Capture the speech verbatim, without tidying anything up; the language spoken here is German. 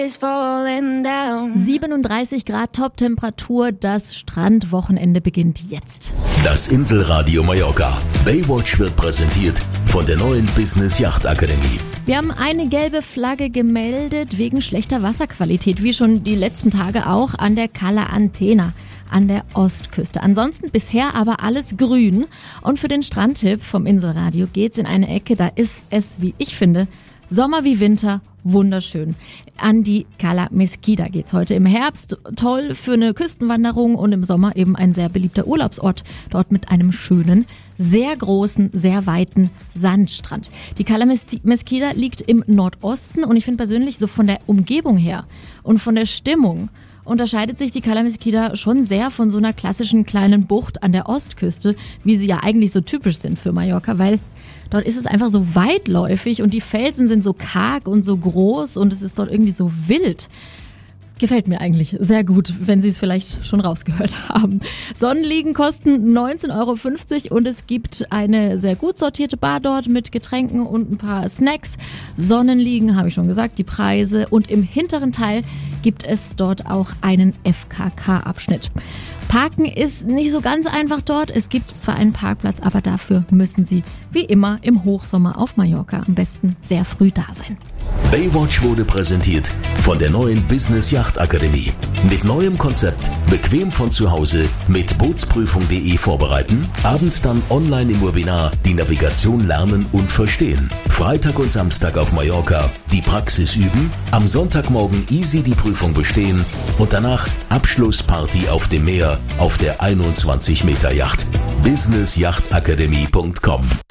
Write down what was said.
siebenunddreißig Grad Top-Temperatur, das Strandwochenende beginnt jetzt. Das Inselradio Mallorca. Baywatch wird präsentiert von der neuen Business Yacht Akademie. Wir haben eine gelbe Flagge gemeldet wegen schlechter Wasserqualität, wie schon die letzten Tage auch an der Cala Antena an der Ostküste. Ansonsten bisher aber alles grün. Und für den Strandtipp vom Inselradio geht's in eine Ecke, da ist es, wie ich finde, Sommer wie Winter, wunderschön. An die Cala Mesquida geht's heute im Herbst. Toll für eine Küstenwanderung und im Sommer eben ein sehr beliebter Urlaubsort. Dort mit einem schönen, sehr großen, sehr weiten Sandstrand. Die Cala Mesquida liegt im Nordosten und ich finde persönlich so von der Umgebung her und von der Stimmung unterscheidet sich die Cala Mesquida schon sehr von so einer klassischen kleinen Bucht an der Ostküste, wie sie ja eigentlich so typisch sind für Mallorca, weil dort ist es einfach so weitläufig und die Felsen sind so karg und so groß und es ist dort irgendwie so wild. Gefällt mir eigentlich sehr gut, wenn Sie es vielleicht schon rausgehört haben. Sonnenliegen kosten neunzehn Euro fünfzig und es gibt eine sehr gut sortierte Bar dort mit Getränken und ein paar Snacks. Sonnenliegen, habe ich schon gesagt, die Preise. Und im hinteren Teil gibt es dort auch einen F K K-Abschnitt. Parken ist nicht so ganz einfach dort. Es gibt zwar einen Parkplatz, aber dafür müssen Sie wie immer im Hochsommer auf Mallorca am besten sehr früh da sein. Baywatch wurde präsentiert von der neuen Business Yacht Akademie. Mit neuem Konzept, bequem von zu Hause, mit Bootsprüfung punkt de vorbereiten, abends dann online im Webinar die Navigation lernen und verstehen. Freitag und Samstag auf Mallorca die Praxis üben, am Sonntagmorgen easy die Prüfung bestehen und danach Abschlussparty auf dem Meer auf der einundzwanzig Meter Yacht. business yacht akademie punkt com